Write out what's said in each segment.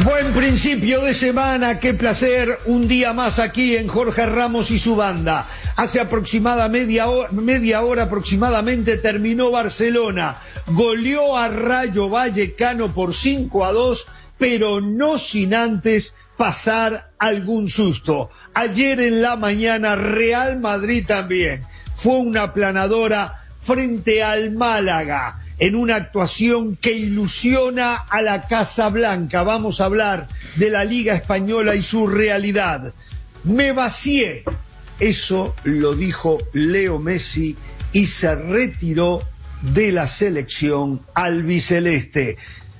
Buen principio de semana, qué placer, un día más aquí en Jorge Ramos y su banda. Hace media hora aproximadamente terminó Barcelona, goleó a Rayo Vallecano por 5-2, pero no sin antes pasar algún susto. Ayer en la mañana Real Madrid también fue una aplanadora frente al Málaga, en una actuación que ilusiona a la Casa Blanca. Vamos a hablar de la Liga Española y su realidad. Me vacié, eso lo dijo Leo Messi y se retiró de la selección albiceleste.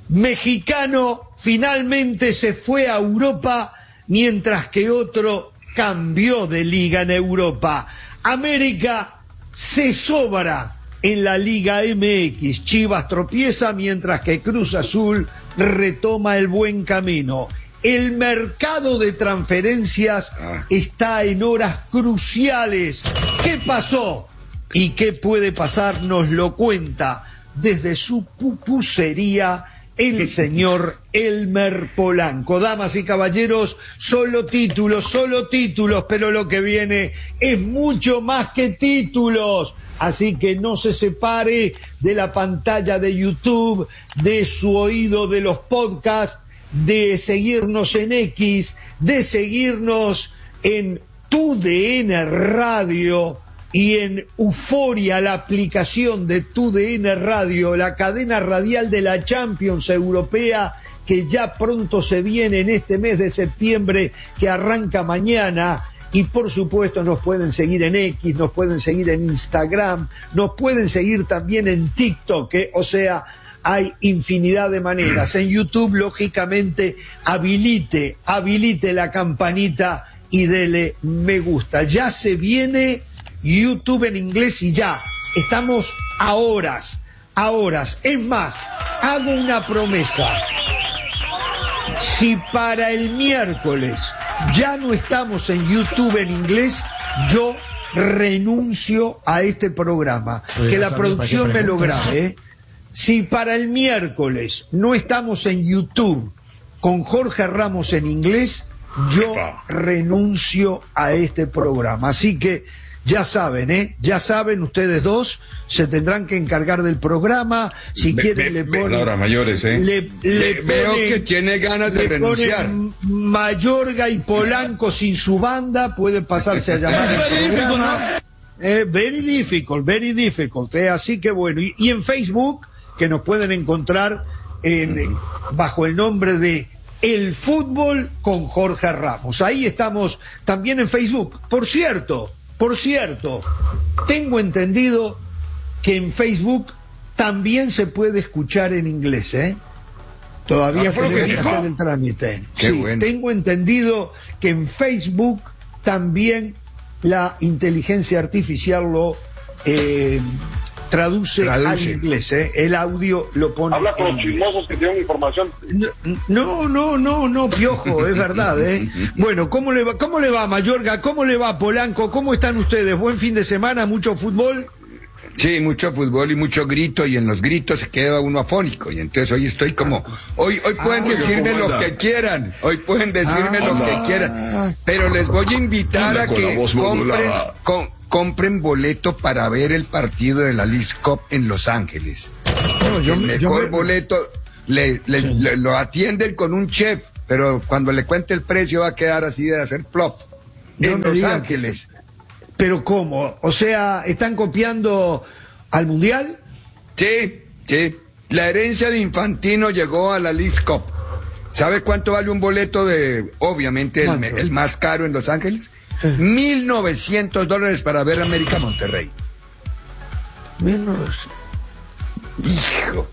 Mexicano finalmente se fue a Europa, mientras que otro cambió de liga en Europa. América se sobra en la Liga MX. Chivas tropieza mientras que Cruz Azul retoma el buen camino. El mercado de transferencias está en horas cruciales. ¿Qué pasó? ¿Y qué puede pasar? Nos lo cuenta desde su pupusería el señor Elmer Polanco. Damas y caballeros, solo títulos, pero lo que viene es mucho más que títulos. Así que no se separe de la pantalla de YouTube, de su oído de los podcasts, de seguirnos en X, de seguirnos en TUDN Radio y en Euforia, la aplicación de TUDN Radio, la cadena radial de la Champions Europea, que ya pronto se viene en este mes de septiembre, que arranca mañana. Y por supuesto nos pueden seguir en X, nos pueden seguir en Instagram, nos pueden seguir también en TikTok, o sea, hay infinidad de maneras. En YouTube, lógicamente, habilite la campanita y dele me gusta. Ya se viene YouTube en inglés y ya estamos a horas. Es más, hago una promesa. Si para el miércoles ya no estamos en YouTube en inglés, yo renuncio a este programa. Que la producción me lo grabe, Si para el miércoles no estamos en YouTube con Jorge Ramos en inglés, yo renuncio a este programa. Así que ya saben, ya saben, ustedes dos se tendrán que encargar del programa. Si quieren le ponen palabras mayores, veo que tiene ganas de renunciar. Mayorga y Polanco sin su banda, pueden pasarse a llamar el programa. Very difficult, así que bueno, y en Facebook, que nos pueden encontrar bajo el nombre de El Fútbol con Jorge Ramos. Ahí estamos también en Facebook. Por cierto, tengo entendido que en Facebook también se puede escuchar en inglés, Todavía tenemos que hacer el trámite. Qué bueno. Tengo entendido que en Facebook también la inteligencia artificial lo traduce al inglés, El audio lo pone. Habla con los chismosos que tienen información. No, Piojo, es verdad, Bueno, ¿cómo le va Mayorga? ¿Cómo le va Polanco? ¿Cómo están ustedes? ¿Buen fin de semana? ¿Mucho fútbol? Sí, mucho fútbol y mucho grito, y en los gritos se queda uno afónico, y entonces hoy estoy como, hoy pueden decirme lo que quieran, pero les voy a invitar a que compren boleto para ver el partido de la Leagues Cup en Los Ángeles. El mejor boleto lo atienden con un chef, pero cuando le cuente el precio va a quedar así de hacer plop. En Los Ángeles. ¿Pero cómo? O sea, ¿están copiando al Mundial? Sí. La herencia de Infantino llegó a la Leagues Cup. ¿Sabe cuánto vale un boleto obviamente, el más caro en Los Ángeles? $1,900 para ver América Monterrey. Hijo.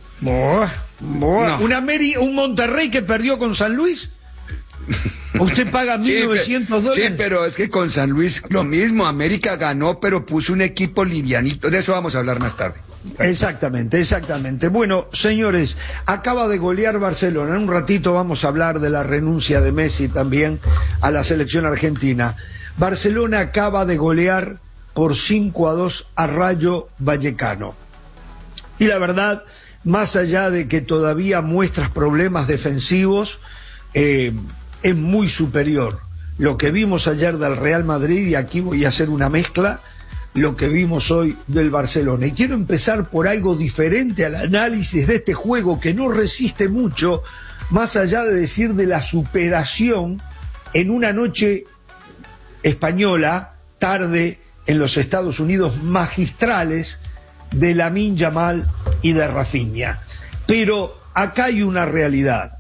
¿Un Monterrey que perdió con San Luis? ¿Usted paga $1,900? Sí, pero es que con San Luis lo mismo. América ganó, pero puso un equipo livianito. De eso vamos a hablar más tarde. Exactamente. Bueno, señores, acaba de golear Barcelona. En un ratito vamos a hablar de la renuncia de Messi también a la selección argentina. Barcelona acaba de golear por 5-2 a Rayo Vallecano. Y la verdad, más allá de que todavía muestras problemas defensivos, es muy superior lo que vimos ayer del Real Madrid, y aquí voy a hacer una mezcla, lo que vimos hoy del Barcelona. Y quiero empezar por algo diferente al análisis de este juego que no resiste mucho, más allá de decir de la superación en una noche española, tarde en los Estados Unidos, magistrales de Lamine Yamal y de Rafinha. Pero acá hay una realidad.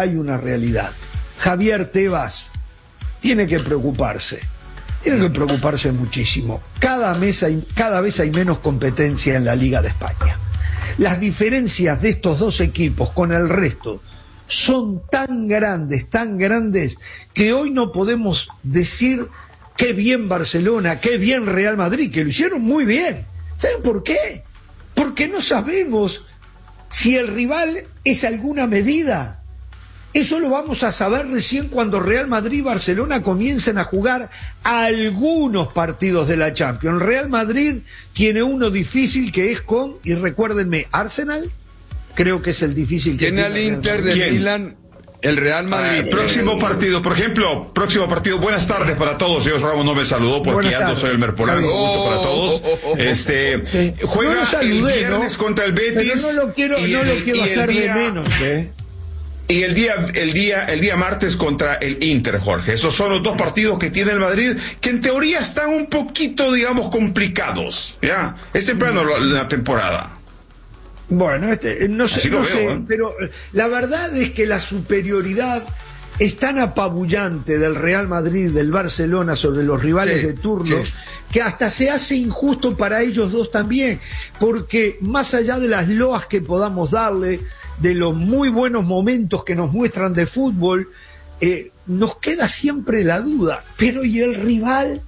Javier Tebas tiene que preocuparse muchísimo. Cada vez hay menos competencia en la Liga de España. Las diferencias de estos dos equipos con el resto son tan grandes, que hoy no podemos decir qué bien Barcelona, qué bien Real Madrid, que lo hicieron muy bien. ¿Saben por qué? Porque no sabemos si el rival es alguna medida. Eso lo vamos a saber recién cuando Real Madrid y Barcelona comiencen a jugar algunos partidos de la Champions. Real Madrid tiene uno difícil que es con, y recuérdenme, Arsenal, creo que es el difícil que tiene al Inter de Milán. El Real Madrid. Próximo partido, buenas tardes para todos. Señor Ramos no me saludó porque ya no soy el Merpolano. Para todos. Juega el viernes contra el Betis. Pero no lo quiero hacer de menos, Y el día martes contra el Inter, Jorge. Esos son los dos partidos que tiene el Madrid, que en teoría están un poquito, digamos, complicados. ¿Ya? Es temprano la temporada. Bueno, no sé, pero la verdad es que la superioridad es tan apabullante del Real Madrid, del Barcelona sobre los rivales de turno, que hasta se hace injusto para ellos dos también, porque más allá de las loas que podamos darle, de los muy buenos momentos que nos muestran de fútbol, nos queda siempre la duda, pero ¿y el rival?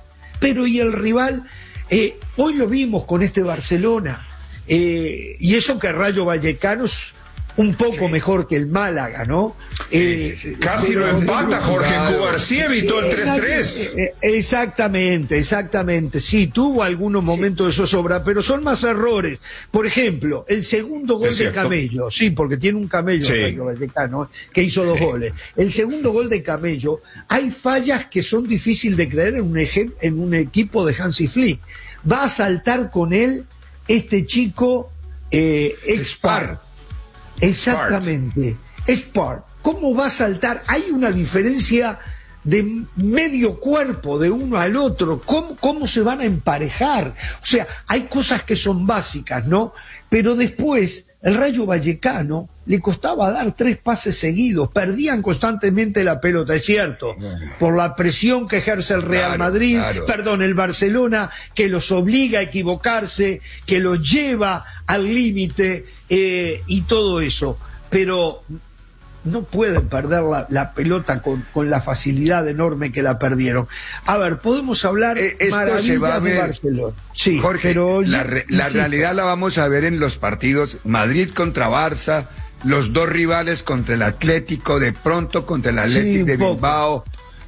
Hoy lo vimos con este Barcelona. Y eso que Rayo Vallecano es un poco mejor que el Málaga, ¿no? Casi lo empata Jorge Cubarsí, evitó el 3-3. Exactamente. Sí, tuvo algunos momentos de zozobra, pero son más errores. Por ejemplo, el segundo gol de Camello, sí, porque tiene un Camello Rayo Vallecano, que hizo 2 goles. El segundo gol de Camello, hay fallas que son difíciles de creer en un equipo de Hansi Flick. Va a saltar con él este chico Expart. Exactamente. Expart. ¿Cómo va a saltar? Hay una diferencia de medio cuerpo de uno al otro. ¿Cómo se van a emparejar? O sea, hay cosas que son básicas, ¿no? Pero después, el Rayo Vallecano le costaba dar 3 pases seguidos, perdían constantemente la pelota, es cierto, por la presión que ejerce el Real Madrid, el Barcelona, que los obliga a equivocarse, que los lleva al límite, y todo eso, pero no pueden perder la pelota con la facilidad enorme que la perdieron. A ver, podemos hablar esto se va a ver, de Barcelona. Sí, Jorge, pero la realidad la vamos a ver en los partidos Madrid contra Barça, los dos rivales contra el Atlético, de pronto contra el Atlético de Bilbao,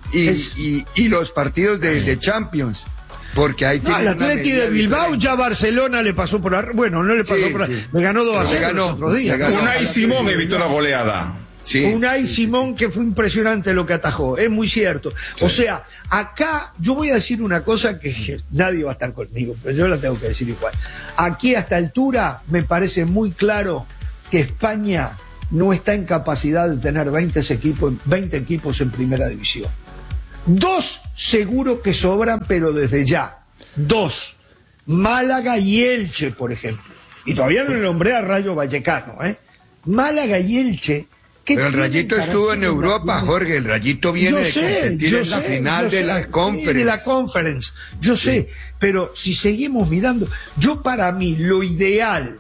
y los partidos de Champions. Porque ahí el Atlético de Bilbao ya Barcelona le pasó por arriba. Bueno, no le pasó por arriba. Me ganó 2-0 el otro día. Unai Simón evitó la goleada. Unai Simón, que fue impresionante lo que atajó, es muy cierto. O sea, acá yo voy a decir una cosa que nadie va a estar conmigo, pero yo la tengo que decir igual. Aquí a esta altura me parece muy claro que España no está en capacidad de tener 20 equipos en primera división. 2 seguro que sobran, pero desde ya. 2. Málaga y Elche, por ejemplo. Y todavía no le nombré a Rayo Vallecano, Málaga y Elche. Pero el Rayito estuvo en Europa, Jorge. El Rayito viene de competir en la final de la Conference. De la Conference, yo sé. Pero si seguimos mirando, para mí, lo ideal,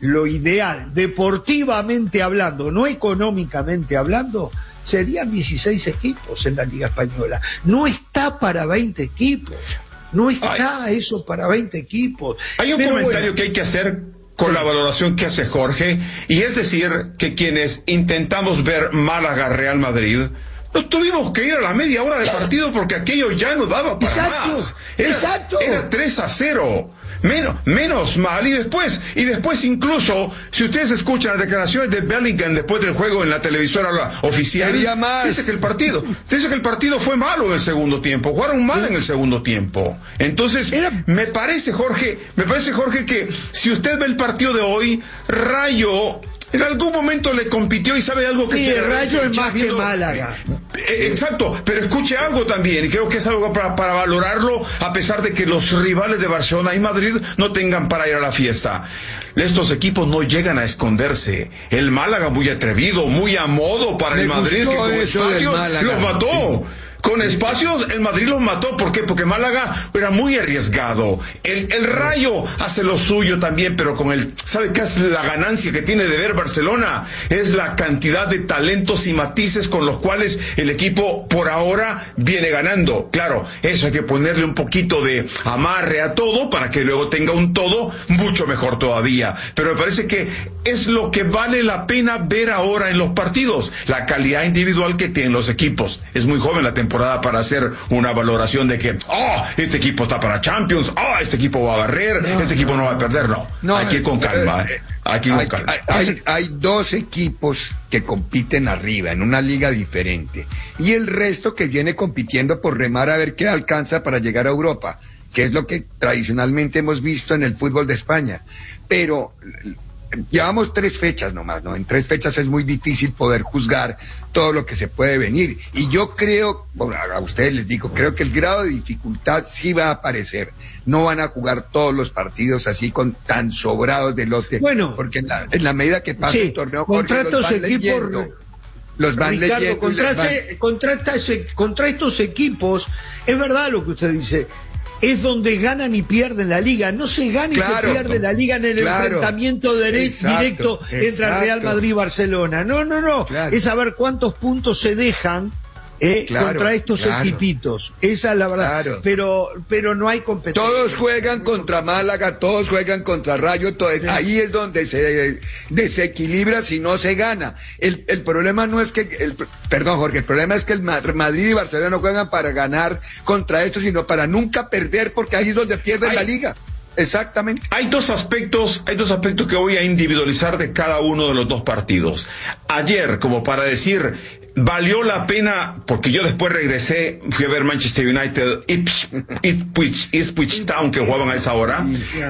deportivamente hablando, no económicamente hablando, serían 16 equipos en la Liga Española. No está para 20 equipos. No está eso para 20 equipos. Hay un comentario que hay que hacer con la valoración que hace Jorge, y es decir, que quienes intentamos ver Málaga-Real Madrid, nos tuvimos que ir a la media hora de partido porque aquello ya no daba para más. Era 3-0. Menos mal. Y después incluso, si ustedes escuchan las declaraciones de Bellingham después del juego en la televisora oficial, dice que el partido fue malo en el segundo tiempo, jugaron mal en el segundo tiempo. Entonces, me parece, Jorge, que si usted ve el partido de hoy, Rayo en algún momento le compitió, y sabe algo que el Rayo es más que Málaga. Exacto, pero escuche algo también, y creo que es algo para valorarlo, a pesar de que los rivales de Barcelona y Madrid no tengan para ir a la fiesta. Estos equipos no llegan a esconderse. El Málaga muy atrevido, muy a modo para el Madrid, que con espacios los mató. Sí. Con espacios, el Madrid los mató. ¿Por qué? Porque Málaga era muy arriesgado. El Rayo hace lo suyo también, pero ¿sabe qué es la ganancia que tiene de ver Barcelona? Es la cantidad de talentos y matices con los cuales el equipo por ahora viene ganando. Claro, eso hay que ponerle un poquito de amarre a todo para que luego tenga un todo mucho mejor todavía. Pero me parece que es lo que vale la pena ver ahora en los partidos. La calidad individual que tienen los equipos. Es muy joven la temporada para hacer una valoración de que este equipo está para Champions, este equipo va a barrer, este equipo no va a perder. No, hay que ir con calma. Hay dos equipos que compiten arriba en una liga diferente, y el resto que viene compitiendo por remar a ver qué alcanza para llegar a Europa, que es lo que tradicionalmente hemos visto en el fútbol de España. Pero llevamos 3 fechas nomás, ¿no? En 3 fechas es muy difícil poder juzgar todo lo que se puede venir. Y yo creo, bueno, a ustedes les digo, creo que el grado de dificultad sí va a aparecer. No van a jugar todos los partidos así tan sobrados de lote. Bueno, porque en la medida que pasa el torneo, contra estos equipos, los van leyendo. Contra estos equipos, es verdad lo que usted dice. Es donde ganan y pierden la liga. No se gana y se pierde la liga en el enfrentamiento directo entre el Real Madrid y Barcelona. No. Claro. Es saber cuántos puntos se dejan contra estos equipitos. Esa es la verdad. Claro. Pero no hay competencia. Todos juegan contra Málaga, todos juegan contra Rayo. Ahí es donde se desequilibra si no se gana. El problema no es que... Perdón, Jorge, el problema es que el Madrid y Barcelona no juegan para ganar contra esto, sino para nunca perder, porque ahí es donde pierden la liga. Exactamente. Hay dos aspectos que voy a individualizar de cada uno de los dos partidos. Ayer, como para decir, valió la pena, porque yo después regresé, fui a ver Manchester United, Ipswich Town, que jugaban a esa hora,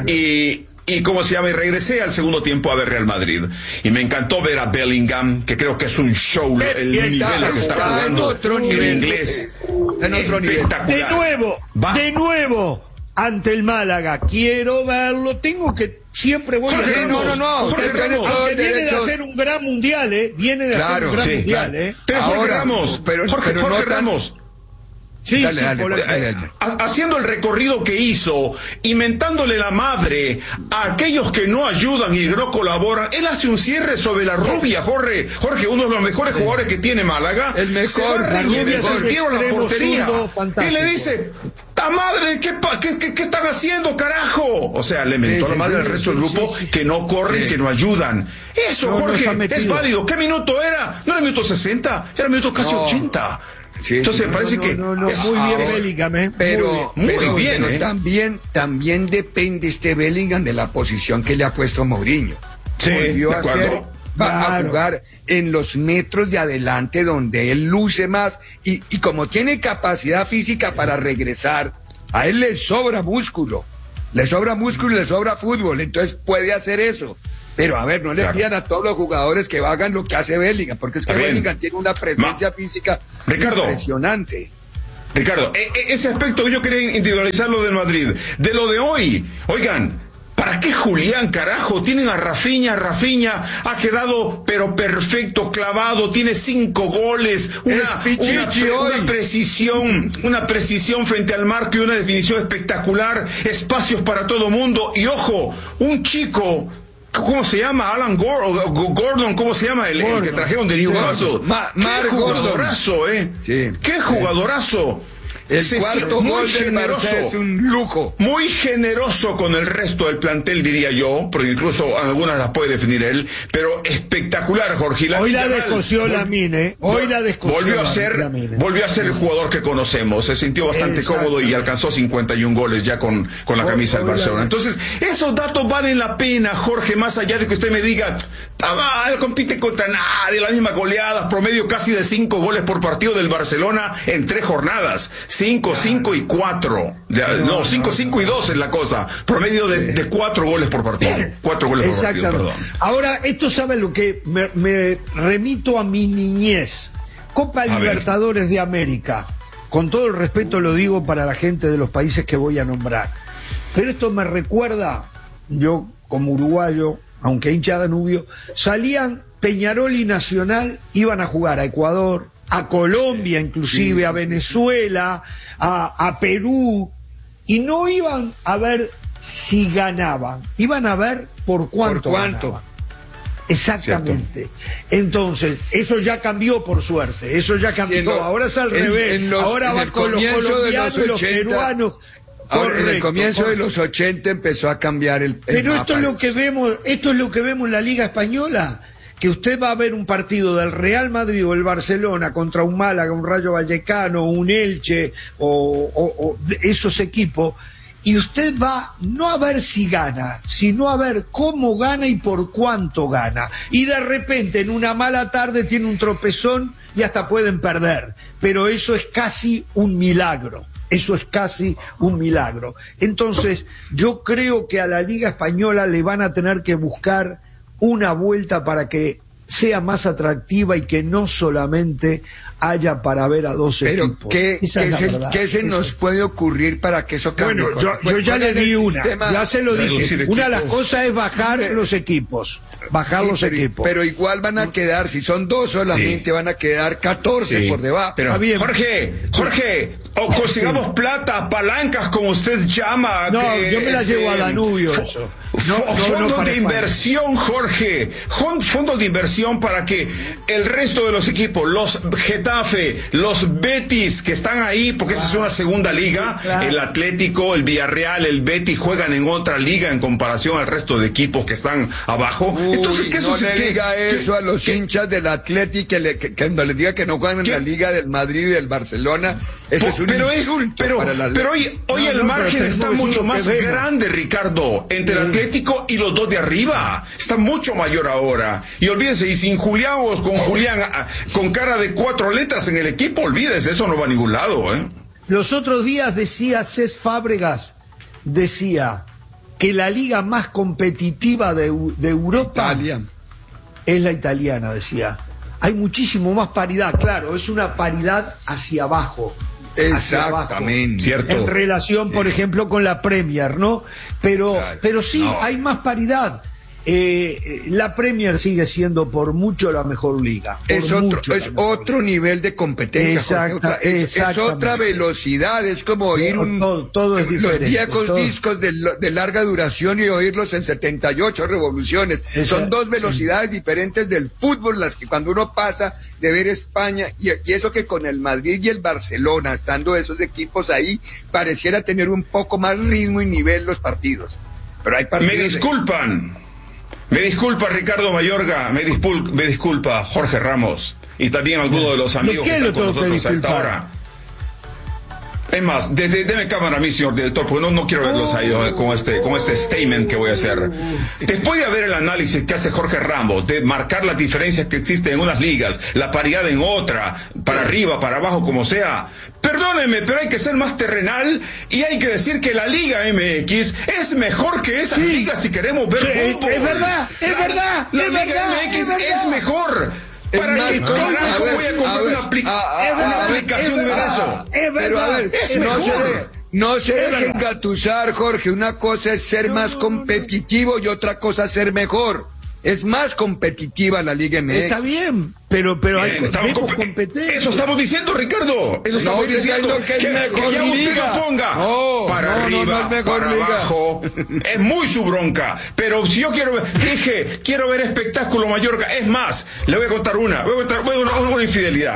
y ¿cómo se llama? Y regresé al segundo tiempo a ver Real Madrid. Y me encantó ver a Bellingham, que creo que es un show, el nivel que está jugando en inglés. En otro nivel. Espectacular. De nuevo, ante el Málaga. Quiero verlo. Siempre voy a hacer. Jorge Ramos. Aunque viene de hacer un gran mundial, Viene de hacer un gran mundial, Pero Jorge Ramos. Jorge Ramos. Dale. Haciendo el recorrido que hizo, inventándole la madre a aquellos que no ayudan y no colaboran. Él hace un cierre sobre la rubia, Jorge, uno de los mejores jugadores que tiene Málaga. El mejor, la portería. Y le dice: ¡ta madre! ¿Qué están haciendo, carajo? O sea, le mentó la madre al resto del grupo que no corren, que no ayudan. Eso, Jorge, es válido. ¿Qué minuto era? No era minuto 60, era minuto casi 80. Entonces parece que muy bien Bellingham, pero también depende este Bellingham de la posición que le ha puesto Mourinho. Va a jugar en los metros de adelante donde él luce más, y como tiene capacidad física para regresar, a él le sobra músculo y le sobra fútbol, entonces puede hacer eso. Pero a ver, no le pidan a todos los jugadores que hagan lo que hace Bellingham, porque es que Bellingham tiene una presencia física impresionante. Ricardo, ese aspecto yo quería individualizarlo del Madrid. De lo de hoy, oigan, ¿para qué Julián, carajo? Tienen a Rafinha ha quedado pero perfecto, clavado, tiene 5 goles, una precisión frente al marco y una definición espectacular, espacios para todo mundo, y ojo, un chico, ¿cómo se llama? Alan Gordon, ¿cómo se llama? El que trajeron de Newcastle. ¡Qué jugadorazo, Sí. ¡Qué jugadorazo! El cuarto gol del Barça es un lujo. Muy generoso con el resto del plantel, diría yo, porque incluso algunas las puede definir él, pero espectacular, Jorge. Hoy la descosió Lamine, Hoy la descosió. Volvió a ser el jugador que conocemos. Se sintió bastante cómodo y alcanzó 51 goles ya con la camisa del Barcelona. Entonces, esos datos valen la pena, Jorge, más allá de que usted me diga, no compite contra nadie, las mismas goleadas, promedio casi de 5 goles por partido del Barcelona en 3 jornadas. 5, 5 y 4. 5, 5 y 2 es la cosa. Promedio de 4 goles por partido. 4 goles por partido, perdón. Ahora, esto sabe lo que me remito a mi niñez. Copa Libertadores de América. Con todo el respeto lo digo para la gente de los países que voy a nombrar. Pero esto me recuerda, yo como uruguayo, aunque hincha Danubio, salían Peñarol y Nacional, iban a jugar a Ecuador, a Colombia inclusive, a Venezuela, a Perú, y no iban a ver si ganaban, iban a ver por cuánto ganaban. Exactamente. ¿Cierto? Entonces, eso ya cambió, por suerte, eso ya cambió. Ahora es al revés, ahora va con los colombianos, los peruanos. Ahora, en el comienzo de los 80 empezó a cambiar el Pero mapa. esto es lo que vemos en la Liga Española, que usted va a ver un partido del Real Madrid o el Barcelona contra un Málaga, un Rayo Vallecano, un Elche o esos equipos, y usted va no a ver si gana, sino a ver cómo gana y por cuánto gana. Y de repente en una mala tarde tiene un tropezón y hasta pueden perder, pero eso es casi un milagro. Eso es casi un milagro. Entonces, yo creo que a la Liga Española le van a tener que buscar una vuelta para que sea más atractiva y que no solamente haya para ver a dos equipos. Pero ¿qué se nos puede ocurrir para que eso cambie? Bueno, yo ya le di una, ya se lo dije. Una de las cosas es bajar los equipos. Equipos. Pero igual van a quedar, si son 2 solamente, van a quedar 14 por debajo. Pero, Jorge, o consigamos plata, palancas, como usted llama. No, yo me la llevo a Danubio. Fondos de inversión, Jorge. Fondos de inversión para que el resto de los equipos, los Getafe, los Betis, que están ahí, porque esa es una segunda liga, el Atlético, el Villarreal, el Betis, juegan en otra liga en comparación al resto de equipos que están abajo. Entonces, ¿qué no le diga eso a los hinchas del Atlético, que cuando les diga que no juegan en la Liga del Madrid y del Barcelona, eso es un insulto para la Pero hoy el margen está mucho más grande, Ricardo, entre el Atlético y los dos de arriba. Está mucho mayor ahora. Y olvídense, y sin Julián o con Julián con cara de 4 letras en el equipo, olvídense, eso no va a ningún lado, ¿eh? Los otros días decía Cés Fábregas, que la liga más competitiva de Europa es la italiana, decía. Hay muchísimo más paridad, claro, es una paridad hacia abajo. Exactamente. Cierto. En relación, por ejemplo, con la Premier, ¿no? Pero sí, hay más paridad. La Premier sigue siendo por mucho la mejor liga. Es otro nivel de competencia. Es otra velocidad, es como oír todo es diferente. Los viejos discos de larga duración y oírlos en 78 revoluciones. Son 2 velocidades diferentes del fútbol, las que cuando uno pasa de ver España, y eso que con el Madrid y el Barcelona, estando esos equipos ahí, pareciera tener un poco más ritmo y nivel los partidos. Pero hay partidos. Me disculpa Ricardo Mayorga, me disculpa Jorge Ramos y también algunos de los amigos que están con nosotros a esta hora. Es más, deme cámara a mí, señor director, porque no quiero verlos ahí con este statement que voy a hacer. Después de ver el análisis que hace Jorge Ramos, de marcar las diferencias que existen en unas ligas, la paridad en otra, para arriba, para abajo, como sea, perdónenme, pero hay que ser más terrenal y hay que decir que la Liga MX es mejor que esas ligas si queremos ver fútbol. Es verdad. La Liga MX es mejor. ¿Para qué carajo voy a comprar una aplicación de eso? Pero a ver, no se dejen gatusar, Jorge. Una cosa es ser más competitivo y otra cosa ser mejor. Es más competitiva la Liga MX. Está bien, pero hay competencia. Eso estamos diciendo, Ricardo. Eso estamos diciendo que es mejor ya usted lo ponga para arriba, es para abajo. Es muy su bronca. Pero si yo quiero ver espectáculo, Mallorca. Es más, le voy a contar una infidelidad.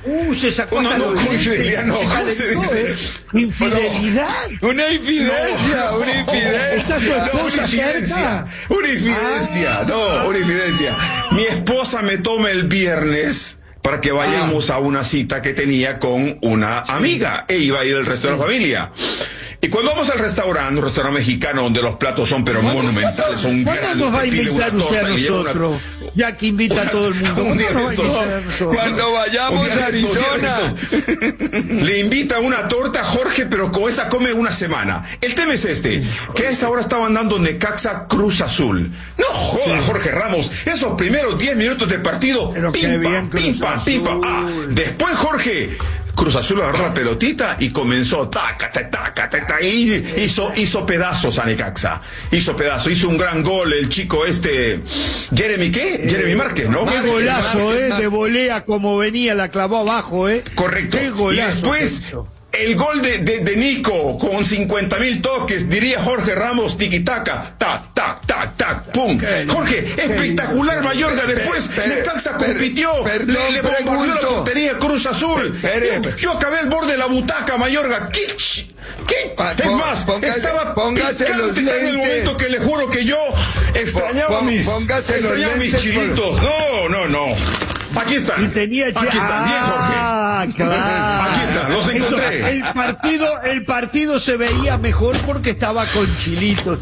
Se sacó no, infidelidad, no, ¿cómo se dice? Infidelidad. Una infidencia, una infidencia. ¿Está su esposa cerca? Una infidencia. Mi esposa me toma el viernes para que vayamos a una cita que tenía con una amiga. E iba a ir el resto de la familia. Y cuando vamos al restaurante, un restaurante mexicano donde los platos son pero monumentales, son grandes. ¿Cuándo nos va a invitar usted a nosotros? Ya que invita a todo el mundo. Cuando vayamos a Arizona. Le invita una torta a Jorge, pero con esa come una semana. El tema es que a esa hora estaban dando Necaxa Cruz Azul. No joda, Jorge Ramos, esos primeros 10 minutos de partido, pim pam. Después Jorge Cruz Azul agarró la pelotita y comenzó y hizo pedazos a Necaxa. Hizo un gran gol el chico Jeremy Márquez, ¿no? Qué golazo, de volea como venía, la clavó abajo, Correcto. Qué golazo. Y después el gol de Nico con 50,000 toques, diría Jorge Ramos, tiki-taka, tac, pum. Jorge, espectacular Mayorga. Después Necaxa compitió, le bombardeó la portería Cruz Azul. Yo acabé al borde de la butaca, Mayorga. ¿Qué? Es más, estaba picante en el momento que le juro que yo extrañaba mis chilitos. No. Aquí están. Y tenía Aquí están, bien, Jorge. Claro. Aquí están, los encontré. El partido se veía mejor porque estaba con chilitos.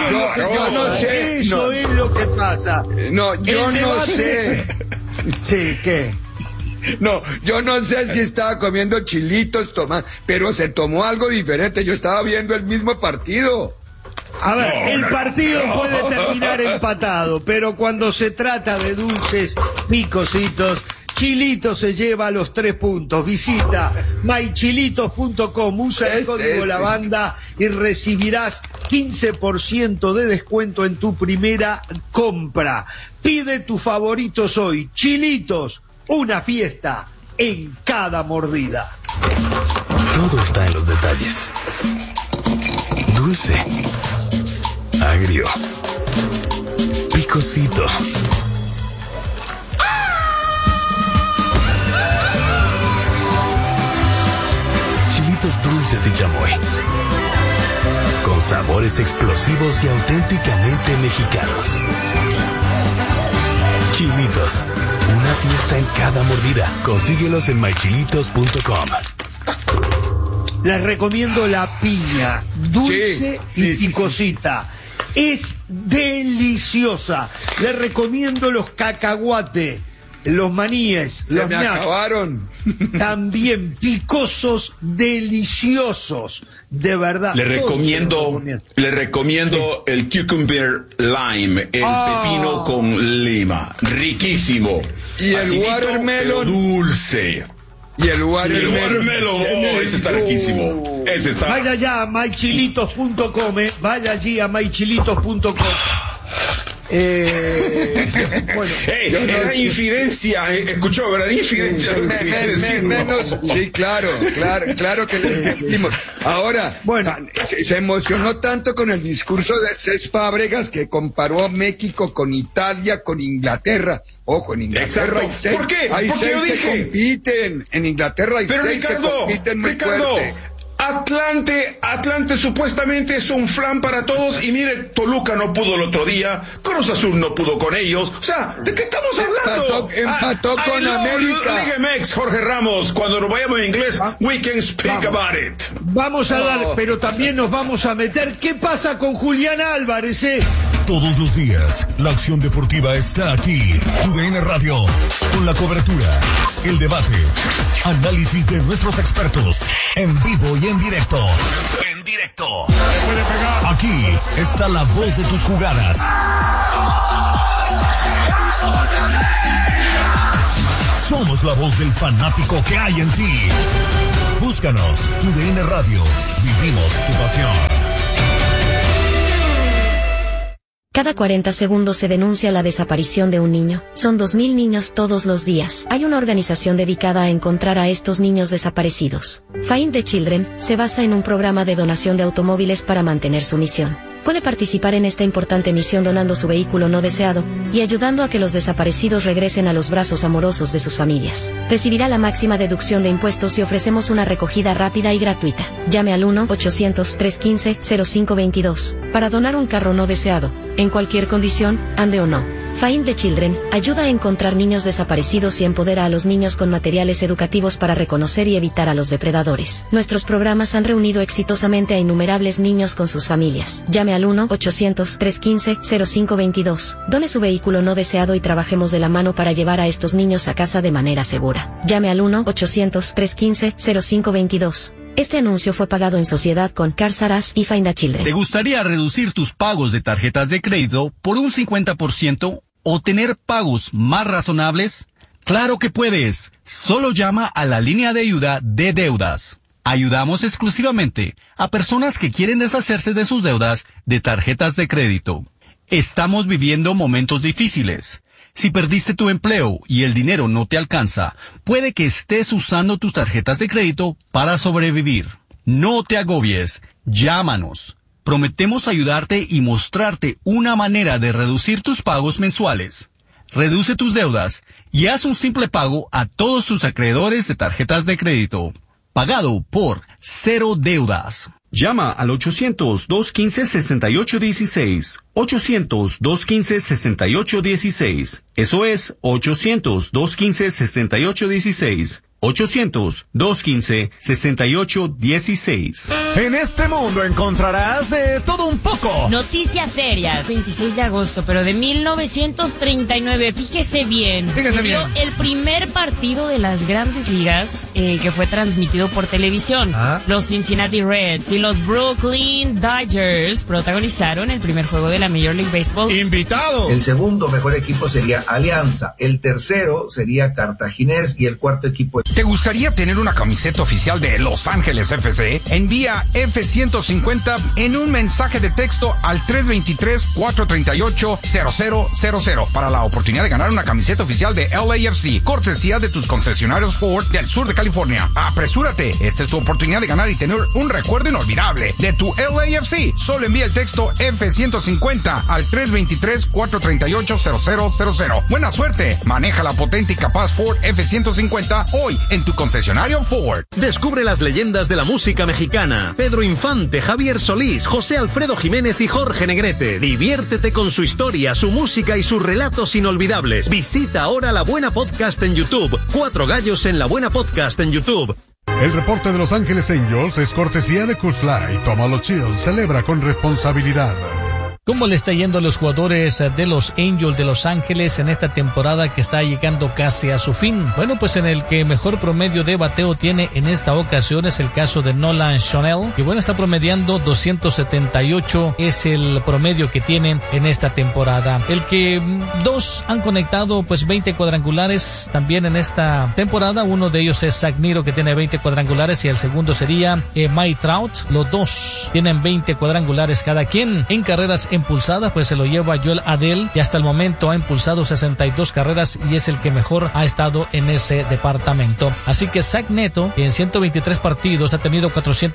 Eso es lo que pasa. Yo no sé. Sí, ¿qué? No, yo no sé si estaba comiendo chilitos, pero se tomó algo diferente. Yo estaba viendo el mismo partido. A ver, el partido puede terminar empatado, pero cuando se trata de dulces, picositos, Chilitos se lleva los 3 puntos. Visita mychilitos.com, usa el código LABANDA y recibirás 15% de descuento en tu primera compra. Pide tus favoritos hoy. Chilitos, una fiesta en cada mordida. Todo está en los detalles. Dulce, agrio, picosito. Chilitos dulces y chamoy, con sabores explosivos y auténticamente mexicanos. Chilitos, una fiesta en cada mordida. Consíguelos en mychilitos.com. Les recomiendo la piña, dulce y picosita. Es deliciosa. Les recomiendo los cacahuates, los maníes, los me acabaron. También picosos, deliciosos. De verdad. Le recomiendo el cucumber lime, el pepino con lima. Riquísimo. Y acidito, el watermelon dulce. Y el watermelon. Ese está riquísimo. Ese está. Vaya ya a mychilitos.com, vaya allí a mychilitos.com. Bueno, era infidencia, escuchó, ¿verdad? Infidencia. Sí, claro que le entendimos. Ahora, bueno, se emocionó tanto con el discurso de Cés Fábregas que comparó a México con Italia, con Inglaterra. Ojo, en Inglaterra hay 6. ¿Por qué? Hay Porque 6 yo dije. que compiten. En Inglaterra hay 6 que compiten muy fuerte. Atlante supuestamente es un flan para todos y mire, Toluca no pudo el otro día, Cruz Azul no pudo con ellos, o sea, ¿de qué estamos hablando? Empató con América. Mex, Jorge Ramos, cuando nos vayamos en inglés, we can speak about it. Vamos a dar, pero también nos vamos a meter, ¿qué pasa con Julián Álvarez, Todos los días, la acción deportiva está aquí. TUDN Radio, con la cobertura, el debate, análisis de nuestros expertos, en vivo y en directo. Aquí está la voz de tus jugadas. Somos la voz del fanático que hay en ti. Búscanos, TUDN Radio. Vivimos tu pasión. Cada 40 segundos se denuncia la desaparición de un niño. Son 2.000 niños todos los días. Hay una organización dedicada a encontrar a estos niños desaparecidos. Find the Children se basa en un programa de donación de automóviles para mantener su misión. Puede participar en esta importante misión donando su vehículo no deseado y ayudando a que los desaparecidos regresen a los brazos amorosos de sus familias. Recibirá la máxima deducción de impuestos y ofrecemos una recogida rápida y gratuita. Llame al 1-800-315-0522 para donar un carro no deseado, en cualquier condición, ande o no. Find the Children ayuda a encontrar niños desaparecidos y empodera a los niños con materiales educativos para reconocer y evitar a los depredadores. Nuestros programas han reunido exitosamente a innumerables niños con sus familias. Llame al 1-800-315-0522. Done su vehículo no deseado y trabajemos de la mano para llevar a estos niños a casa de manera segura. Llame al 1-800-315-0522. Este anuncio fue pagado en sociedad con Cars R Us y Find the Children. ¿Te gustaría reducir tus pagos de tarjetas de crédito por un 50% o tener pagos más razonables? ¡Claro que puedes! Solo llama a la línea de ayuda de deudas. Ayudamos exclusivamente a personas que quieren deshacerse de sus deudas de tarjetas de crédito. Estamos viviendo momentos difíciles. Si perdiste tu empleo y el dinero no te alcanza, puede que estés usando tus tarjetas de crédito para sobrevivir. No te agobies, llámanos. Prometemos ayudarte y mostrarte una manera de reducir tus pagos mensuales. Reduce tus deudas y haz un simple pago a todos tus acreedores de tarjetas de crédito. Pagado por cero deudas. Llama al 800-215-6816. 800-215-6816. Eso es 800-215-6816. 800-215-6816. En este mundo encontrarás de todo un poco. Noticias serias. 26 de agosto, pero de 1939. Fíjese bien. El primer partido de las Grandes Ligas que fue transmitido por televisión. Los Cincinnati Reds y los Brooklyn Dodgers protagonizaron el primer juego de la Major League Baseball. ¡Invitado! El segundo mejor equipo sería Alianza. El tercero sería Cartaginés y el cuarto equipo. ¿Te gustaría tener una camiseta oficial de Los Ángeles FC? Envía F-150 en un mensaje de texto al 323-438-0000 para la oportunidad de ganar una camiseta oficial de LAFC, cortesía de tus concesionarios Ford del sur de California. ¡Apresúrate! Esta es tu oportunidad de ganar y tener un recuerdo inolvidable de tu LAFC. Solo envía el texto F-150 al 323-438-0000. ¡Buena suerte! Maneja la potente y capaz Ford F-150 hoy en tu concesionario Ford. Descubre las leyendas de la música mexicana. Pedro Infante, Javier Solís, José Alfredo Jiménez y Jorge Negrete. Diviértete con su historia, su música y sus relatos inolvidables. Visita ahora La Buena Podcast en YouTube. 4 gallos en La Buena Podcast en YouTube. El reporte de Los Ángeles Angels es cortesía de Coors Light. Tómalo chill, celebra con responsabilidad. ¿Cómo le está yendo a los jugadores de los Angels de Los Ángeles en esta temporada que está llegando casi a su fin? Bueno, pues en el que mejor promedio de bateo tiene en esta ocasión es el caso de Nolan Chanel, que bueno, está promediando 278, es el promedio que tiene en esta temporada. El que dos han conectado pues 20 cuadrangulares también en esta temporada. Uno de ellos es Zach Niro, que tiene 20 cuadrangulares, y el segundo sería Mike Trout. Los dos tienen 20 cuadrangulares cada quien. En carreras impulsadas pues se lo lleva Joel Adell, y hasta el momento ha impulsado 62 carreras y es el que mejor ha estado en ese departamento. Así que Zach Neto, que en 123 partidos ha tenido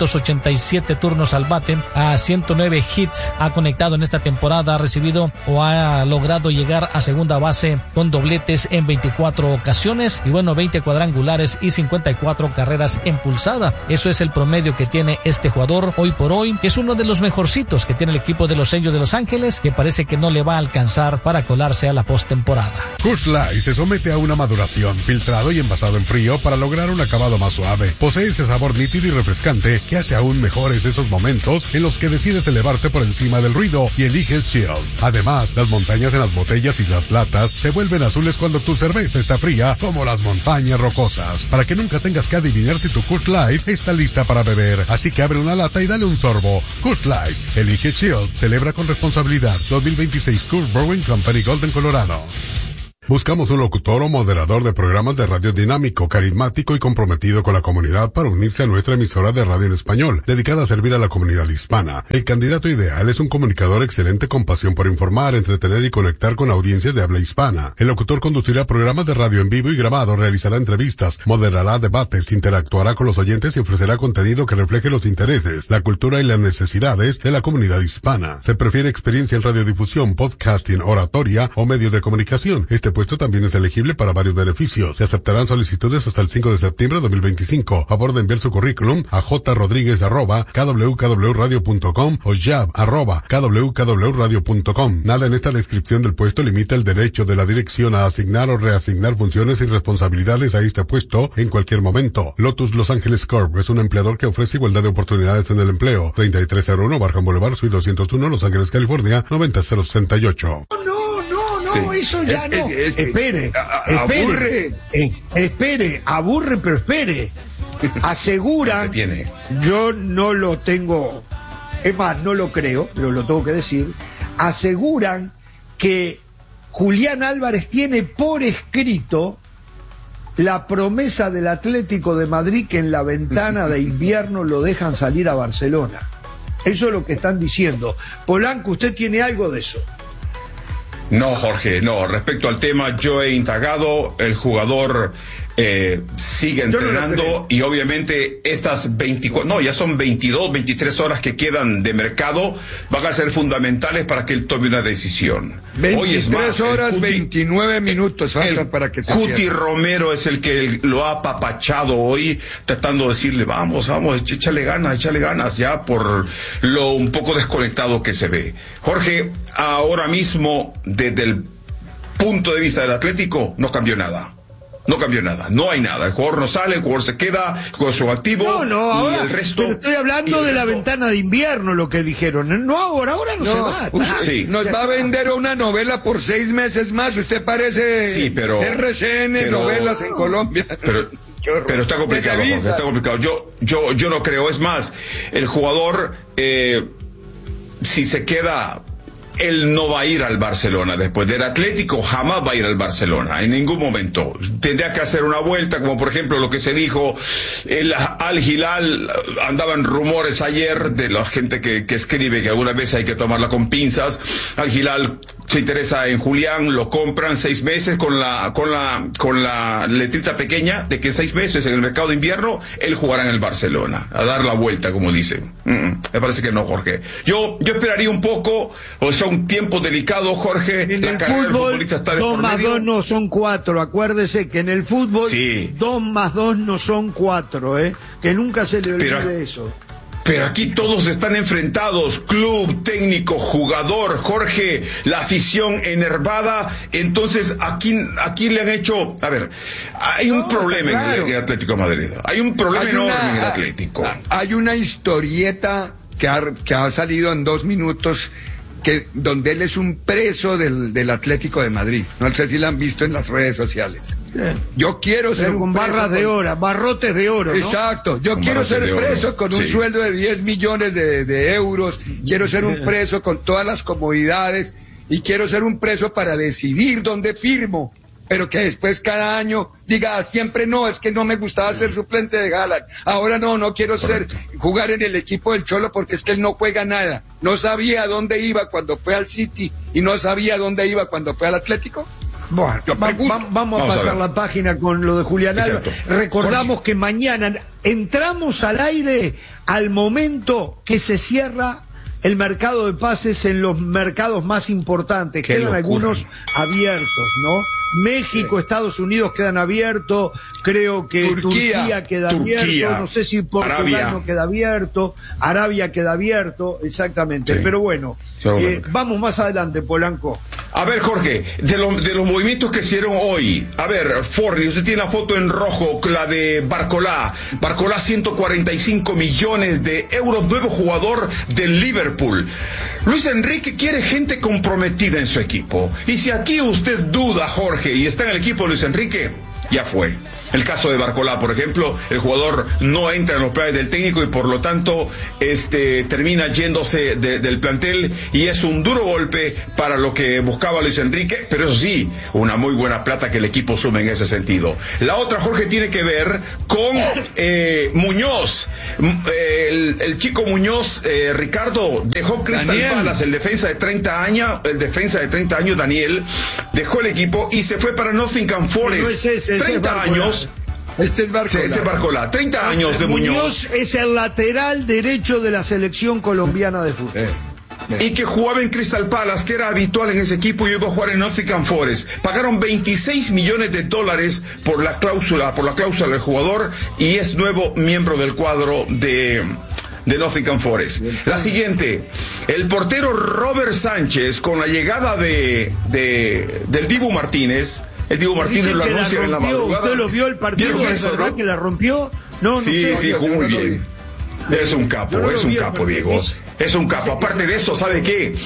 487 turnos al bate, a 109 hits ha conectado en esta temporada, ha recibido o ha logrado llegar a segunda base con dobletes en 24 ocasiones, y bueno, 20 cuadrangulares y 54 carreras impulsadas. Eso es el promedio que tiene este jugador hoy por hoy, que es uno de los mejorcitos que tiene el equipo de los Angels de Los Ángeles, que parece que no le va a alcanzar para colarse a la postemporada. Coors Light se somete a una maduración, filtrado y envasado en frío para lograr un acabado más suave. Posee ese sabor nítido y refrescante que hace aún mejores esos momentos en los que decides elevarte por encima del ruido y eliges chill. Además, las montañas en las botellas y las latas se vuelven azules cuando tu cerveza está fría, como las montañas rocosas. Para que nunca tengas que adivinar si tu Coors Light está lista para beber. Así que abre una lata y dale un sorbo. Coors Light, elige chill, celebra con responsabilidad. 2026 Coors Brewing Company, Golden, Colorado. Buscamos un locutor o moderador de programas de radio dinámico, carismático y comprometido con la comunidad para unirse a nuestra emisora de radio en español, dedicada a servir a la comunidad hispana. El candidato ideal es un comunicador excelente con pasión por informar, entretener y conectar con audiencias de habla hispana. El locutor conducirá programas de radio en vivo y grabado, realizará entrevistas, moderará debates, interactuará con los oyentes y ofrecerá contenido que refleje los intereses, la cultura y las necesidades de la comunidad hispana. Se prefiere experiencia en radiodifusión, podcasting, oratoria o medios de comunicación. Este puesto también es elegible para varios beneficios. Se aceptarán solicitudes hasta el 5 de septiembre de 2025. Favor de enviar su currículum a jrodriguez@kwkwradio.com o jab@kwkwradio.com. Nada en esta descripción del puesto limita el derecho de la dirección a asignar o reasignar funciones y responsabilidades a este puesto en cualquier momento. Lotus Los Ángeles Corp es un empleador que ofrece igualdad de oportunidades en el empleo. 3301 Barham Boulevard, Suite 201, Los Ángeles, California, 90068. No, eso ya no. Espere, pero espere. Aseguran, yo no lo tengo, es más, no lo creo, pero lo tengo que decir, aseguran que Julián Álvarez tiene por escrito la promesa del Atlético de Madrid que en la ventana de invierno lo dejan salir a Barcelona. Eso es lo que están diciendo. Polanco, ¿usted tiene algo de eso? No, Jorge, no. Respecto al tema, yo he indagado, el jugador sigue entrenando y obviamente estas 24, no, ya son 22, 23 horas que quedan de mercado, van a ser fundamentales para que él tome una decisión. 23 hoy es más, horas, 29 minutos faltan para que se Cuti cierre. Romero es el que lo ha apapachado hoy, tratando de decirle, vamos, échale ganas, ya por lo un poco desconectado que se ve. Jorge, ahora mismo, desde el punto de vista del Atlético, no cambió nada. No cambió nada, no hay nada. El jugador no sale, el jugador se queda con su activo. Ahora, y el resto. Pero estoy hablando de la ventana de invierno, lo que dijeron. No ahora no se va. Sí. Nos va a vender una novela por 6 meses más. Usted parece RCN, novelas en Colombia. Pero está complicado, Jorge, está complicado. Yo no creo. Es más, el jugador, si se queda, él no va a ir al Barcelona después del Atlético, jamás va a ir al Barcelona, en ningún momento. Tendría que hacer una vuelta, como por ejemplo lo que se dijo, el Al Hilal, andaban rumores ayer de la gente que escribe que algunas veces hay que tomarla con pinzas. Al Hilal se interesa en Julián, lo compran 6 meses con la letrita pequeña de que en 6 meses en el mercado de invierno él jugará en el Barcelona, a dar la vuelta, como dicen. Me parece que no, Jorge. Yo esperaría un poco, o son tiempos delicados, Jorge. En el fútbol, 2 más 2 no son 4. Acuérdese que en el fútbol 2 más 2 no son 4, que nunca se le olvide eso. Pero aquí todos están enfrentados, club, técnico, jugador, Jorge, la afición enervada. Entonces, aquí le han hecho, a ver, hay un problema en el Atlético de Madrid. Hay un problema enorme en el Atlético. Hay una historieta que ha salido en 2 minutos, donde él es un preso del Atlético de Madrid. No sé si la han visto en las redes sociales. Yo quiero ser un preso barras de oro, barrotes de oro, ¿no? Exacto. Yo quiero ser preso con un sueldo de 10 millones de euros. Quiero ser un preso con todas las comodidades. Y quiero ser un preso para decidir dónde firmo. Pero que después cada año diga, siempre no, es que no me gustaba ser suplente de Haaland. Ahora no quiero jugar en el equipo del Cholo porque es que él no juega nada. No sabía dónde iba cuando fue al City y no sabía dónde iba cuando fue al Atlético. Bueno, vamos a pasar la página con lo de Julián Álvarez. Recordamos que mañana entramos al aire al momento que se cierra el mercado de pases en los mercados más importantes. Quedan algunos abiertos, ¿no? México, Estados Unidos quedan abiertos, creo que Turquía queda abierto, no sé si Portugal no queda abierto, Arabia queda abierto, exactamente, pero bueno, vamos más adelante, Polanco. A ver, Jorge, de los movimientos que hicieron hoy, a ver, Forni, usted tiene la foto en rojo, la de Barcolá, 145 millones de euros, nuevo jugador del Liverpool. Luis Enrique quiere gente comprometida en su equipo, y si aquí usted duda, Jorge, y está en el equipo de Luis Enrique, ya fue. El caso de Barcolá, por ejemplo, el jugador no entra en los planes del técnico y por lo tanto termina yéndose del plantel, y es un duro golpe para lo que buscaba Luis Enrique, pero eso sí, una muy buena plata que el equipo sume en ese sentido. La otra, Jorge, tiene que ver con Muñoz. El chico Muñoz, Ricardo, dejó Crystal Palace, el defensa de 30 años, Daniel, dejó el equipo y se fue para Nottingham Forest. 30 años. Este es Barcolá. 30 años de Muñoz. Muñoz es el lateral derecho de la selección colombiana de fútbol. Y que jugaba en Crystal Palace, que era habitual en ese equipo, y iba a jugar en Nottingham Forest. Pagaron $26 millones por la cláusula del jugador, y es nuevo miembro del cuadro de Nottingham Forest. La siguiente, el portero Robert Sánchez, con la llegada del Dibu Martínez. El Dibu Martínez lo anuncia en la madrugada. ¿Usted lo vio el partido? ¿Es verdad que la rompió? No sé. Sí, jugó muy bien. Es un capo, Diego. Es un capo. Aparte de eso, ¿sabe qué?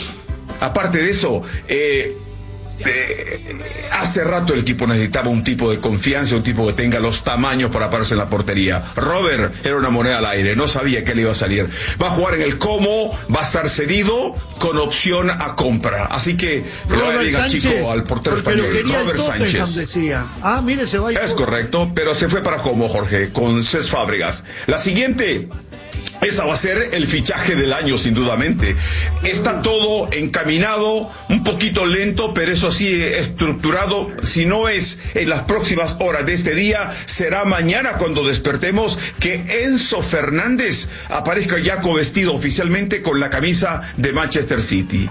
Hace rato el equipo necesitaba un tipo de confianza, un tipo que tenga los tamaños para pararse en la portería. Robert era una moneda al aire, no sabía que le iba a salir. Va a jugar en el Como, va a estar cedido con opción a compra. Así que le diga, chico, al portero español, Robert Sánchez. Decía. Mire, se va. Es correcto, pero se fue para Como, Jorge, con Cés Fábregas. La siguiente. Esa va a ser el fichaje del año, sin dudamente. Está todo encaminado, un poquito lento, pero eso sí, estructurado. Si no es en las próximas horas de este día, será mañana cuando despertemos que Enzo Fernández aparezca ya vestido oficialmente con la camisa de Manchester City.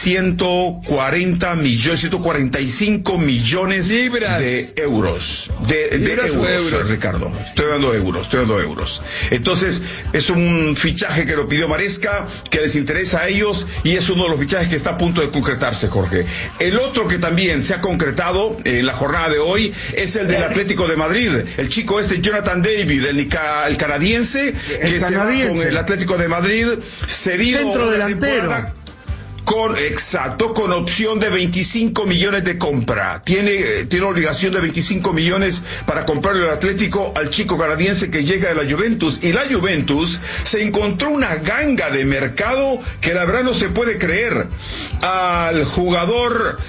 145 millones de euros. De euros, Ricardo. Estoy dando euros. Entonces, es un fichaje que lo pidió Maresca, que les interesa a ellos, y es uno de los fichajes que está a punto de concretarse, Jorge. El otro que también se ha concretado en la jornada de hoy es el del Atlético de Madrid. El chico Jonathan David, el canadiense, se va con el Atlético de Madrid, cedido centro delantero. Con opción de 25 millones de compra. Tiene obligación de 25 millones para comprarle el Atlético al chico canadiense que llega de la Juventus. Y la Juventus se encontró una ganga de mercado que la verdad no se puede creer. Al jugador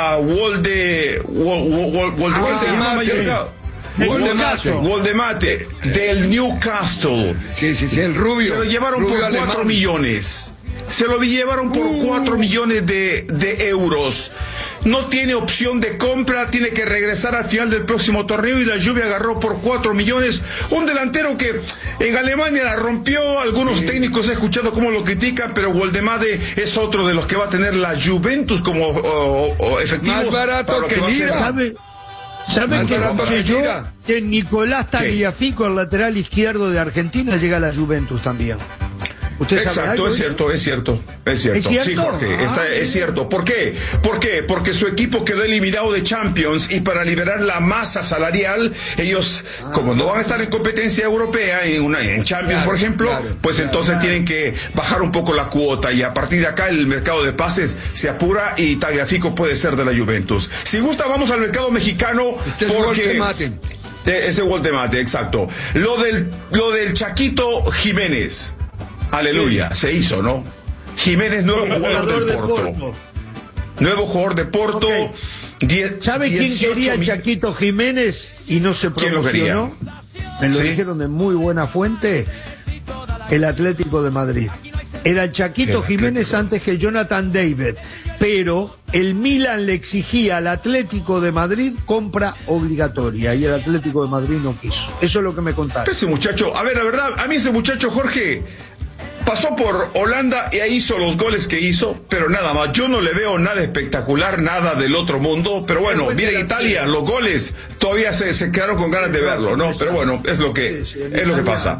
Woldemate del Newcastle. Sí, el rubio. Se lo llevaron por 4 millones. Se lo llevaron por 4 millones de euros. No tiene opción de compra, tiene que regresar al final del próximo torneo, y la Juve agarró por 4 millones. Un delantero que en Alemania la rompió. Algunos técnicos he escuchado cómo lo critican, pero Woldemade es otro de los que va a tener la Juventus como efectivos. Más barato que Lira. ¿Sabe que Nicolás Tagliafico, el lateral izquierdo de Argentina, llega a la Juventus también? Exacto, es cierto. Sí, Jorge, es cierto. ¿Por qué? Porque su equipo quedó eliminado de Champions, y para liberar la masa salarial, ellos, como no van a estar en competencia europea, en Champions, por ejemplo, entonces tienen que bajar un poco la cuota, y a partir de acá el mercado de pases se apura, y Tagliafico puede ser de la Juventus. Si gusta, vamos al mercado mexicano, porque ese Woldemate, exacto. Lo del Chaquito Jiménez. Aleluya, se hizo, ¿no? Jiménez, nuevo jugador del Porto. Nuevo jugador de Porto. Okay. ¿Sabe quién quería a Chaquito Jiménez y no se promocionó? Me lo dijeron de muy buena fuente. El Atlético de Madrid. Era Chaquito Jiménez antes que Jonathan David. Pero el Milan le exigía al Atlético de Madrid compra obligatoria, y el Atlético de Madrid no quiso. Eso es lo que me contaron. Ese muchacho, la verdad, a mí ese muchacho, Jorge, pasó por Holanda y ahí hizo los goles que hizo, pero nada más. Yo no le veo nada espectacular, nada del otro mundo, pero bueno, miren Italia, los goles todavía se quedaron con ganas de verlo, ¿no? Pero bueno, es lo que pasa.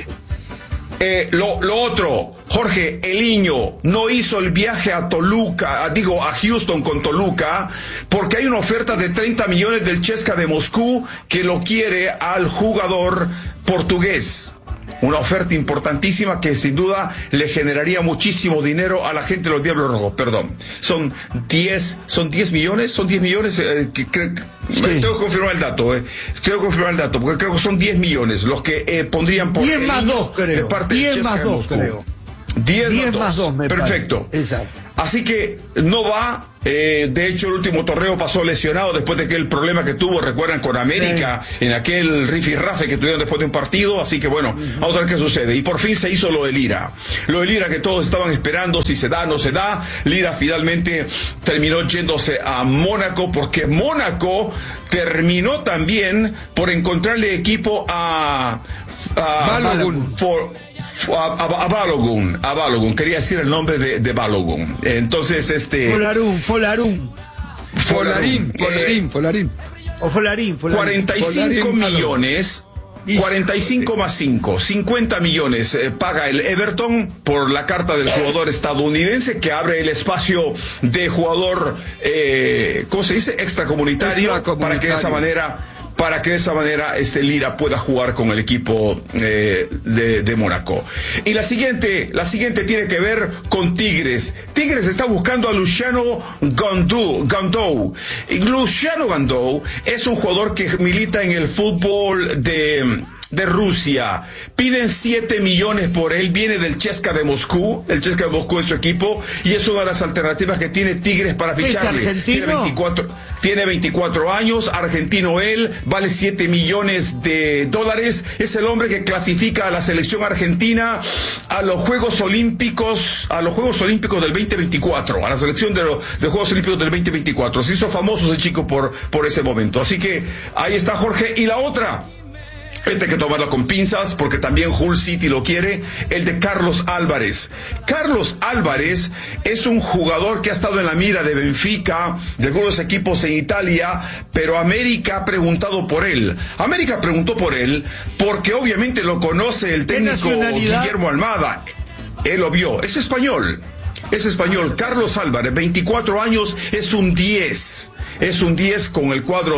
Lo otro, Jorge, Eliño no hizo el viaje a Houston con Toluca, porque hay una oferta de 30 millones del CSKA de Moscú que lo quiere al jugador portugués. una oferta importantísima que sin duda le generaría muchísimo dinero a la gente de los Diablos Rojos. Perdón, son 10 millones, sí. Tengo que confirmar el dato, porque creo que son 10 millones los que pondrían por 10 más 2, creo. 10 más 2, creo. 10 más 2, me perfecto. Parece. Exacto. Así que no va. De hecho, el último torneo pasó lesionado después de aquel problema que tuvo, recuerdan, con América, en aquel rifirrafe que tuvieron después de un partido. Así que bueno, vamos a ver qué sucede. Y por fin se hizo lo de Lira. Lo de Lira que todos estaban esperando, si se da, no se da. Lira finalmente terminó yéndose a Mónaco, porque Mónaco terminó también por encontrarle equipo a Balogun, quería decir el nombre de Balogun. Entonces, Folarín. 45 millones. 45 más 5, 50 millones paga el Everton por la carta del jugador estadounidense, que abre el espacio de jugador, ¿cómo se dice? Extracomunitario, para que de esa manera Lira pueda jugar con el equipo de Mónaco. Y la siguiente tiene que ver con Tigres. Tigres está buscando a Luciano Gandou. Y Luciano Gandou es un jugador que milita en el fútbol de Rusia. Piden 7 millones por él, viene del CSKA de Moscú. El CSKA de Moscú es su equipo y es una de las alternativas que tiene Tigres para ficharle. ¿Es argentino? Tiene 24 años, argentino él, vale 7 millones de dólares. Es el hombre que clasifica a la selección argentina a los Juegos Olímpicos del 2024, a la selección de Juegos Olímpicos del 2024. Se hizo famoso ese chico por ese momento. Así que ahí está Jorge. Y la otra, hay que tomarlo con pinzas porque también Hull City lo quiere, el de Carlos Álvarez. Carlos Álvarez es un jugador que ha estado en la mira de Benfica, de algunos equipos en Italia, pero América ha preguntado por él. América preguntó por él porque obviamente lo conoce el técnico Guillermo Almada. Él lo vio. Es español. Carlos Álvarez, 24 años, es un 10. Es un 10 con el cuadro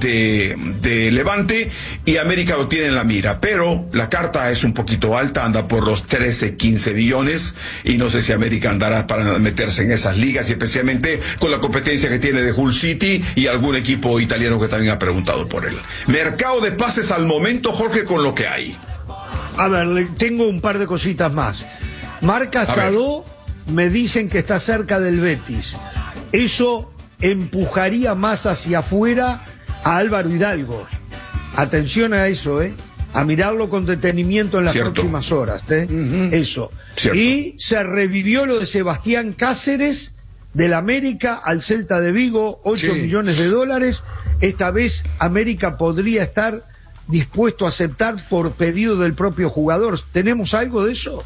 de Levante, y América lo tiene en la mira, pero la carta es un poquito alta, anda por los 13-15 billones, y no sé si América andará para meterse en esas ligas, y especialmente con la competencia que tiene de Hull City y algún equipo italiano que también ha preguntado por él. Mercado de pases al momento, Jorge, con lo que hay. A ver, tengo un par de cositas más. Marca Sadó, me dicen que está cerca del Betis. Eso empujaría más hacia afuera a Álvaro Hidalgo. Atención a eso, a mirarlo con detenimiento en las próximas horas, eso. Cierto. Y se revivió lo de Sebastián Cáceres del América al Celta de Vigo, 8 millones de dólares. Esta vez América podría estar dispuesto a aceptar por pedido del propio jugador. ¿Tenemos algo de eso?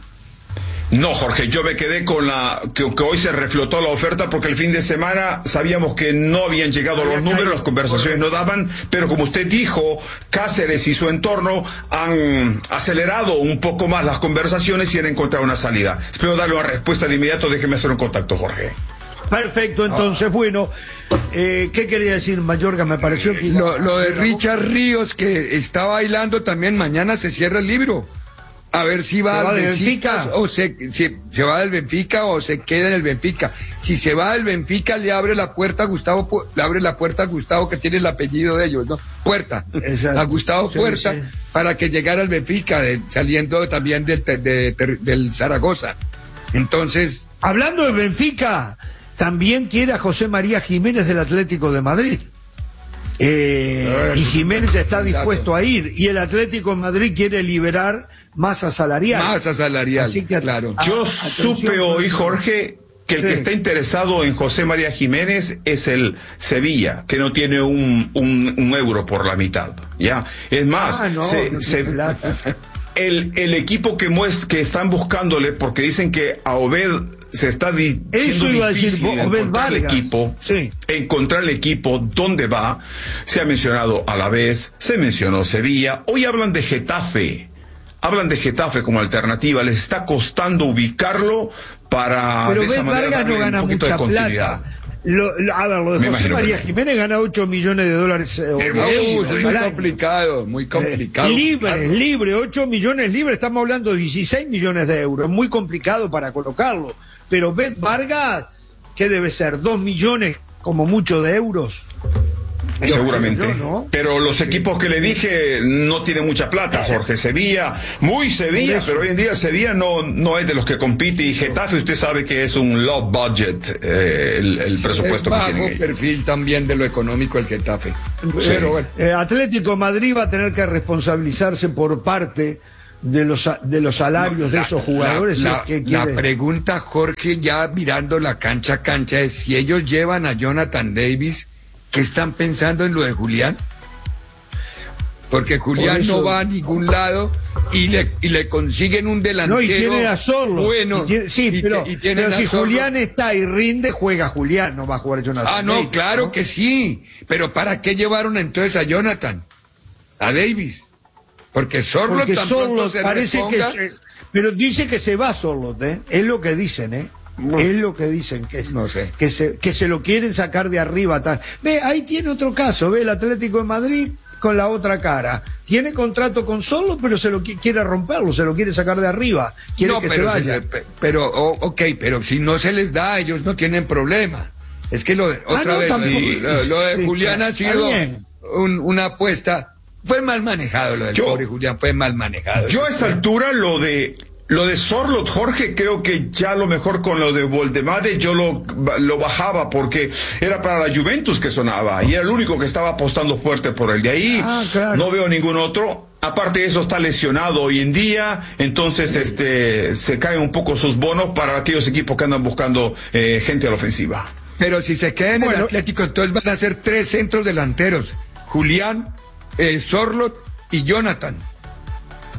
No, Jorge, yo me quedé con que hoy se reflotó la oferta, porque el fin de semana sabíamos que no habían llegado los números, las conversaciones no daban, pero como usted dijo, Cáceres y su entorno han acelerado un poco más las conversaciones y han encontrado una salida. Espero darle una respuesta de inmediato, déjeme hacer un contacto, Jorge. Perfecto, entonces, bueno, ¿qué quería decir, Mayorga? Me pareció que... Lo de Richard Ríos, que está bailando también, mañana se cierra el libro. A ver si va al Benfica o se va del Benfica o se queda en el Benfica. Si se va del Benfica, le abre la puerta a Gustavo, que tiene el apellido de ellos, ¿no? Puerta. Exacto. A Gustavo Puerta, para que llegara al Benfica, saliendo también del Zaragoza. Entonces, hablando del Benfica, también quiere a José María Jiménez del Atlético de Madrid. Y Jiménez está dispuesto a ir, y el Atlético de Madrid quiere liberar masa salarial. Así que, claro. Yo supe hoy, Jorge, que el que está interesado en José María Jiménez es el Sevilla, que no tiene un euro por la mitad. Ya, es más, el equipo que están buscándole, porque dicen que a Obed se está siendo difícil encontrar el equipo donde va. Se ha mencionado Alavés, se mencionó Sevilla, hoy hablan de Getafe como alternativa. Les está costando ubicarlo para pero de esa Vargas manera no gana un poquito mucha de continuidad. plata. A ver, lo de José María Jiménez gana $8 millones muy complicado. Libre, 8 millones libres, estamos hablando de 16 millones de euros, muy complicado para colocarlo. Pero Bet Vargas, ¿qué debe ser? 2 millones como mucho de euros. Seguramente, ¿no? Pero los equipos que le dije no tienen mucha plata, Jorge. Sevilla, pero hoy en día Sevilla no es de los que compite, y Getafe usted sabe que es un low budget, el presupuesto que tienen. Es bajo perfil también de lo económico el Getafe. Sí. Pero bueno, Atlético Madrid va a tener que responsabilizarse por parte de los salarios de esos jugadores. La pregunta, Jorge, ya mirando la cancha, es si ellos llevan a Jonathan Davis, ¿qué están pensando en lo de Julián? Porque Julián no va a ningún lado y le consiguen un delantero. No, y tiene a Sorlo. Bueno, pero si Julián está y rinde, juega Julián, no va a jugar Jonathan. Davis, claro, ¿no? Que sí. Pero ¿para qué llevaron entonces a Jonathan? A Davis. Porque Sorlo tampoco se parece reponga. Pero dice que se va Sorlo, es lo que dicen, Es lo que dicen, no sé. que se lo quieren sacar de arriba. Ve, ahí tiene otro caso, el Atlético de Madrid con la otra cara. Tiene contrato con Solo, pero quiere romperlo, se lo quiere sacar de arriba, quiere que se vaya. Pero si no se les da, ellos no tienen problema. Es que lo de Julián ha sido una apuesta. Fue mal manejado lo del pobre Julián, fue mal manejado. Yo a esa altura lo de Sorloth, Jorge, creo que ya lo mejor con lo de Voldemade yo lo bajaba, porque era para la Juventus que sonaba y era el único que estaba apostando fuerte por él. De ahí no veo ningún otro. Aparte de eso, está lesionado hoy en día, entonces se caen un poco sus bonos para aquellos equipos que andan buscando gente a la ofensiva. Pero si se queda en el Atlético, entonces van a ser 3 centros delanteros: Julián, Sorloth y Jonathan.